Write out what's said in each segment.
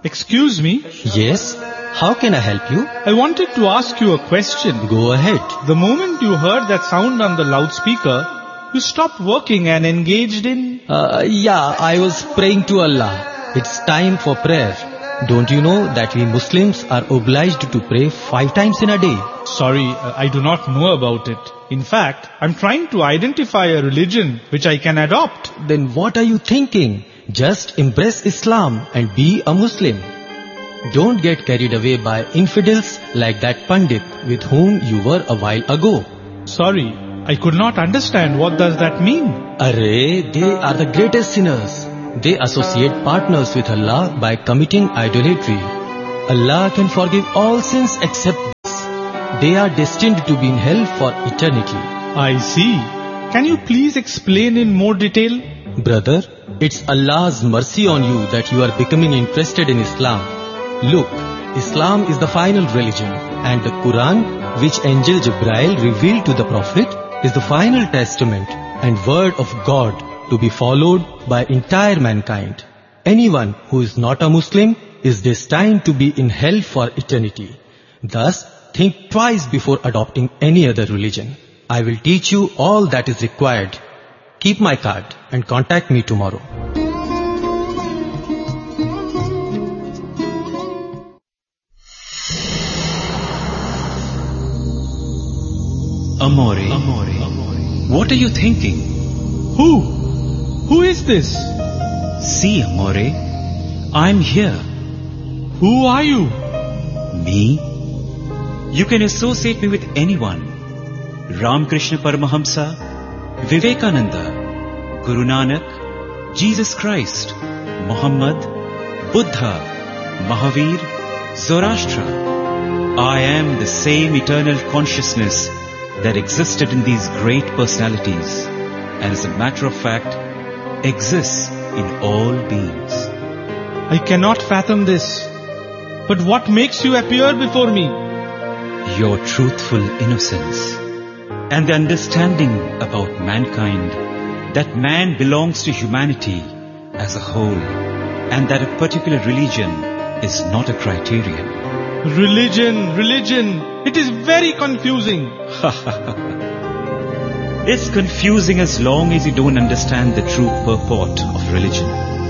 Excuse me, Yes, how can I help you? I wanted to ask you a question. Go ahead. The moment you heard that sound on the loudspeaker, you stopped working and engaged in... Yeah, I was praying to Allah. It's time for prayer. Don't you know that we Muslims are obliged to pray 5 times in a day? Sorry, I do not know about it. In fact, I'm trying to identify a religion which I can adopt. Then what are you thinking? Just embrace Islam and be a Muslim. Don't get carried away by infidels like that Pandit with whom you were a while ago. Sorry, I could not understand. What does that mean? Array, they are the greatest sinners. They associate partners with Allah by committing idolatry. Allah can forgive all sins except this. They are destined to be in hell for eternity. I see. Can you please explain in more detail? Brother, it's Allah's mercy on you that you are becoming interested in Islam. Look, Islam is the final religion, and the Quran, which Angel Jibrail revealed to the Prophet, is the final testament and word of God to be followed by entire mankind. Anyone who is not a Muslim is destined to be in hell for eternity. Thus, think twice before adopting any other religion. I will teach you all that is required. Keep my card and contact me tomorrow. Amore, what are you thinking? Who? Who is this? See, Amore, I'm here. Who are you? Me? You can associate me with anyone. Ramakrishna Paramahamsa, Vivekananda, Guru Nanak, Jesus Christ, Muhammad, Buddha, Mahavir, Zoroastra. I am the same eternal consciousness that existed in these great personalities, and as a matter of fact, exists in all beings. I cannot fathom this. But what makes you appear before me? Your truthful innocence and the understanding about mankind, that man belongs to humanity as a whole, and that a particular religion is not a criterion. Religion. It is very confusing. It's confusing as long as you don't understand the true purport of religion.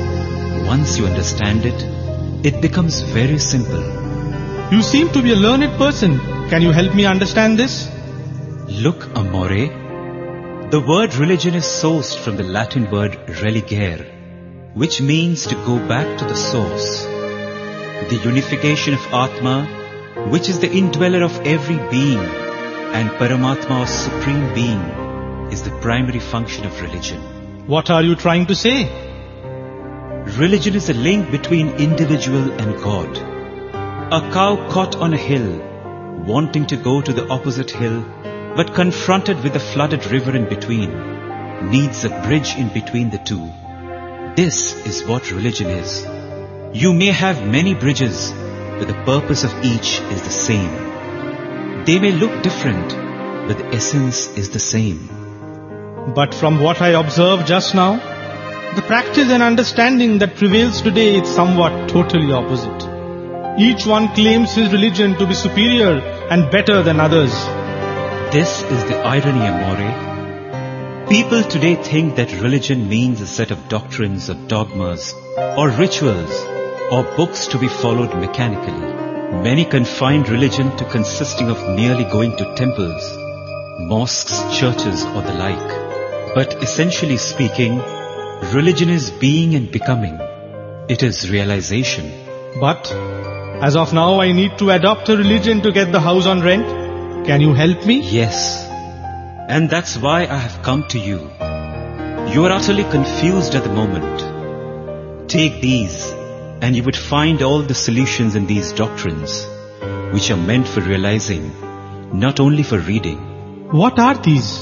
Once you understand it, it becomes very simple. You seem to be a learned person. Can you help me understand this? Look, Amore, the word religion is sourced from the Latin word religare, which means to go back to the source. The unification of Atma, which is the indweller of every being, and Paramatma or Supreme Being, is the primary function of religion. What are you trying to say? Religion is a link between individual and God. A cow caught on a hill, wanting to go to the opposite hill, but confronted with a flooded river in between, needs a bridge in between the two. This is what religion is. You may have many bridges, but the purpose of each is the same. They may look different, but the essence is the same. But from what I observed just now, the practice and understanding that prevails today is somewhat totally opposite. Each one claims his religion to be superior and better than others. This is the irony, Amore. People today think that religion means a set of doctrines or dogmas or rituals or books to be followed mechanically. Many confine religion to consisting of merely going to temples, mosques, churches or the like. But essentially speaking, religion is being and becoming. It is realization. But as of now, I need to adopt a religion to get the house on rent. Can you help me? Yes. And that's why I have come to you. You are utterly confused at the moment. Take these, and you would find all the solutions in these doctrines, which are meant for realizing, not only for reading. What are these?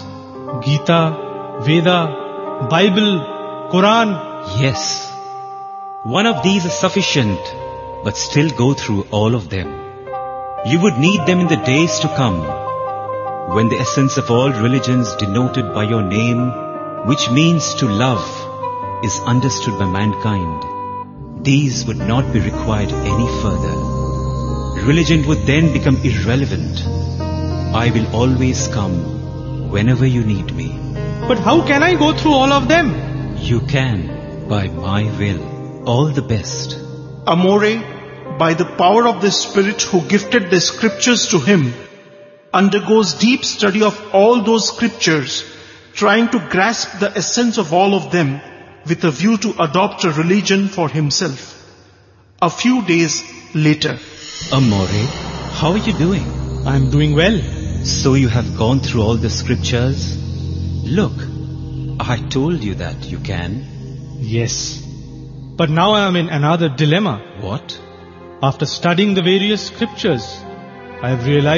Gita, Veda, Bible, Quran? Yes. One of these is sufficient, but still go through all of them. You would need them in the days to come, when the essence of all religions denoted by your name, which means to love, is understood by mankind. these would not be required any further. Religion would then become irrelevant. I will always come whenever you need me. But how can I go through all of them? You can, by my will. All the best. Amore, by the power of the Spirit who gifted the scriptures to him, undergoes deep study of all those scriptures, trying to grasp the essence of all of them with a view to adopt a religion for himself. A few days later. Amore, how are you doing? I am doing well. So you have gone through all the scriptures? Look, I told you that you can. Yes. But now I am in another dilemma. What? After studying the various scriptures, I have realized